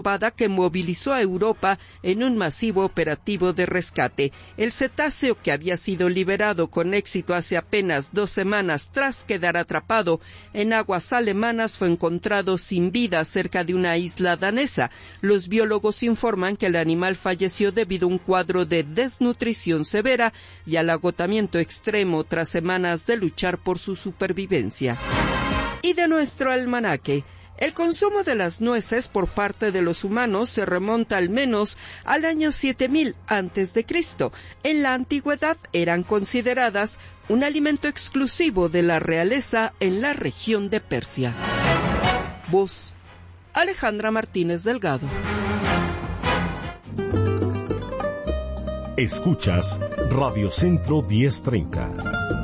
que movilizó a Europa en un masivo operativo de rescate. El cetáceo, que había sido liberado con éxito hace apenas 2 semanas tras quedar atrapado en aguas alemanas, fue encontrado sin vida cerca de una isla danesa. Los biólogos informan que el animal falleció debido a un cuadro de desnutrición severa y al agotamiento extremo tras semanas de luchar por su supervivencia. Y de nuestro almanaque: el consumo de las nueces por parte de los humanos se remonta al menos al año 7000 a.C. En la antigüedad eran consideradas un alimento exclusivo de la realeza en la región de Persia. Voz: Alejandra Martínez Delgado. Escuchas Radio Centro 1030.